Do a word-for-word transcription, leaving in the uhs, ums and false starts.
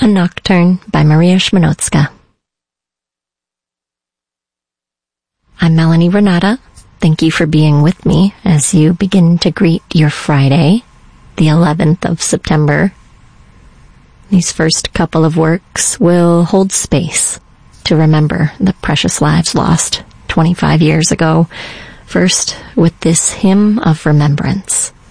A Nocturne by Maria Szmanowska. I'm Melanie Renata. Thank you for being with me as you begin to greet your Friday, the eleventh of September. These first couple of works will hold space to remember the precious lives lost twenty-five years ago. First, with this hymn of remembrance.